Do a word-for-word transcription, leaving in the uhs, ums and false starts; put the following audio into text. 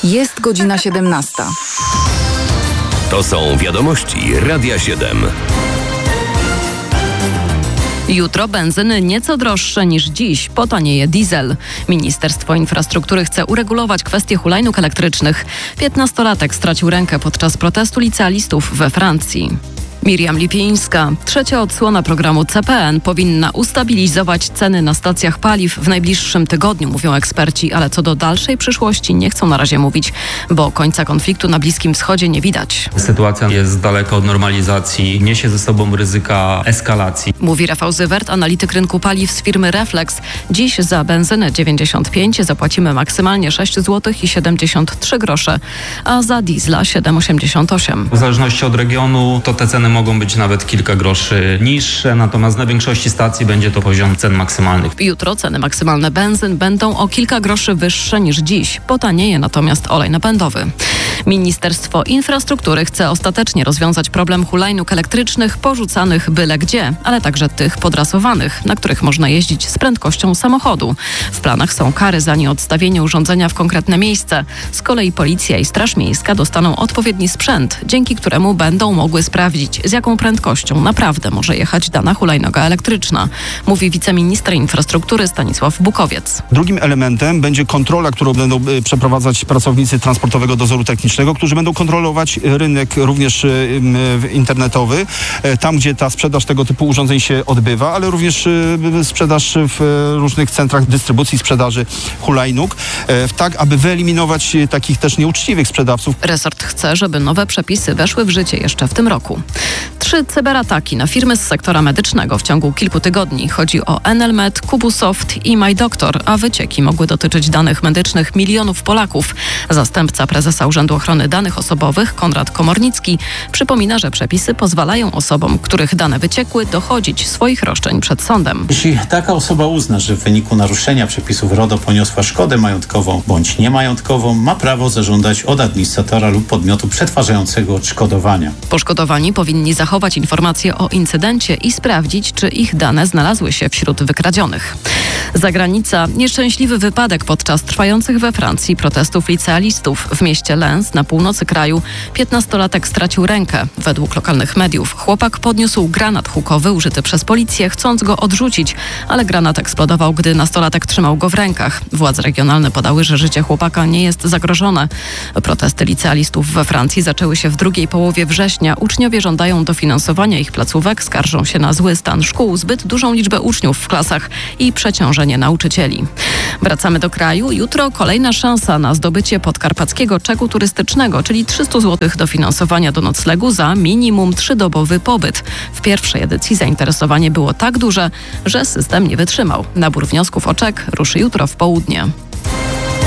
Jest godzina siedemnasta. To są wiadomości Radia siedem. Jutro benzyny nieco droższe niż dziś. Potanieje diesel. Ministerstwo Infrastruktury chce uregulować kwestię hulajnóg elektrycznych. Piętnastolatek stracił rękę podczas protestu licealistów we Francji. Miriam Lipińska. Trzecia odsłona programu C P N powinna ustabilizować ceny na stacjach paliw w najbliższym tygodniu, mówią eksperci, ale co do dalszej przyszłości nie chcą na razie mówić, bo końca konfliktu na Bliskim Wschodzie nie widać. Sytuacja jest daleka od normalizacji, niesie ze sobą ryzyka eskalacji. Mówi Rafał Zywert, analityk rynku paliw z firmy Reflex. Dziś za benzynę dziewięćdziesiąt pięć zapłacimy maksymalnie sześć złotych i siedemdziesiąt trzy grosze, a za diesla siedem osiemdziesiąt osiem. W zależności od regionu to te ceny mogą być nawet kilka groszy niższe, natomiast na większości stacji będzie to poziom cen maksymalnych. Jutro ceny maksymalne benzyn będą o kilka groszy wyższe niż dziś. Potanieje natomiast olej napędowy. Ministerstwo Infrastruktury chce ostatecznie rozwiązać problem hulajnóg elektrycznych porzucanych byle gdzie, ale także tych podrasowanych, na których można jeździć z prędkością samochodu. W planach są kary za nieodstawienie urządzenia w konkretne miejsce. Z kolei policja i Straż Miejska dostaną odpowiedni sprzęt, dzięki któremu będą mogły sprawdzić, z jaką prędkością naprawdę może jechać dana hulajnoga elektryczna, mówi wiceminister infrastruktury Stanisław Bukowiec. Drugim elementem będzie kontrola, którą będą przeprowadzać pracownicy Transportowego Dozoru Technicznego, którzy będą kontrolować rynek również internetowy, tam gdzie ta sprzedaż tego typu urządzeń się odbywa, ale również sprzedaż w różnych centrach dystrybucji sprzedaży hulajnóg, tak aby wyeliminować takich też nieuczciwych sprzedawców. Resort chce, żeby nowe przepisy weszły w życie jeszcze w tym roku. Trzy cyberataki na firmy z sektora medycznego w ciągu kilku tygodni. Chodzi o Enelmed, Kubusoft i MyDoktor, a wycieki mogły dotyczyć danych medycznych milionów Polaków. Zastępca prezesa Urzędu Ochrony Danych Osobowych, Konrad Komornicki, przypomina, że przepisy pozwalają osobom, których dane wyciekły, dochodzić swoich roszczeń przed sądem. Jeśli taka osoba uzna, że w wyniku naruszenia przepisów RODO poniosła szkodę majątkową bądź niemajątkową, ma prawo zażądać od administratora lub podmiotu przetwarzającego odszkodowania. Poszkodowani powinni zachować informacje o incydencie i sprawdzić, czy ich dane znalazły się wśród wykradzionych. Zagranica. Nieszczęśliwy wypadek podczas trwających we Francji protestów licealistów. W mieście Lens na północy kraju piętnastolatek stracił rękę. Według lokalnych mediów chłopak podniósł granat hukowy użyty przez policję, chcąc go odrzucić, ale granat eksplodował, gdy nastolatek trzymał go w rękach. Władze regionalne podały, że życie chłopaka nie jest zagrożone. Protesty licealistów we Francji zaczęły się w drugiej połowie września. Uczniowie żądają dofinansowania ich placówek, skarżą się na zły stan szkół, zbyt dużą liczbę uczniów w klasach i przeciążenie nauczycieli. Wracamy do kraju. Jutro kolejna szansa na zdobycie podkarpackiego czeku turystycznego, czyli trzysta złotych dofinansowania do noclegu za minimum trzydobowy pobyt. W pierwszej edycji zainteresowanie było tak duże, że system nie wytrzymał. Nabór wniosków o czek ruszy jutro w południe.